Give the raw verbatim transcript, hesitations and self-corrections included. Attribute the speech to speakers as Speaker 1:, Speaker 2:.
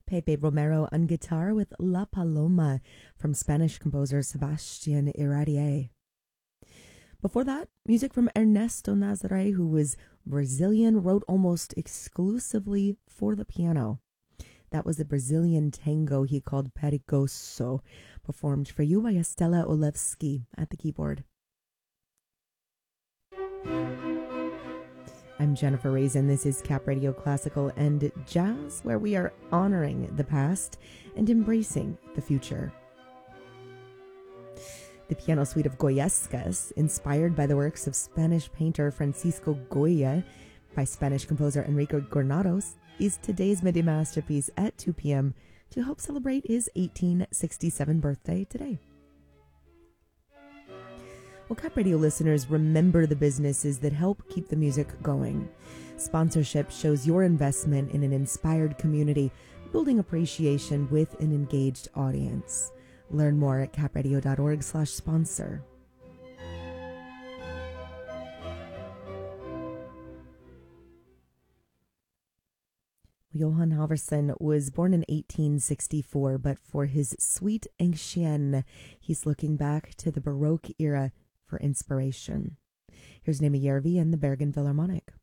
Speaker 1: Pepe Romero on guitar with La Paloma from Spanish composer Sebastian Iradier. Before that, music from Ernesto Nazaré, who was Brazilian, wrote almost exclusively for the piano. That was a Brazilian tango he called Perigoso, performed for you by Estela Olewski at the keyboard. I'm Jennifer Raisin. This is Cap Radio Classical and Jazz, where we are honoring the past and embracing the future. The piano suite of Goyescas, inspired by the works of Spanish painter Francisco Goya by Spanish composer Enrique Granados, is today's midday masterpiece at two p.m. to help celebrate his eighteen sixty-seven birthday today. Well, Cap Radio listeners, remember the businesses that help keep the music going. Sponsorship shows your investment in an inspired community, building appreciation with an engaged audience. Learn more at capradio.org slash sponsor. Johann Halvorsen was born in eighteen sixty-four, but for his Suite Ancienne, he's looking back to the Baroque era for inspiration. Here's Nima Järvi and the Bergen Philharmonic.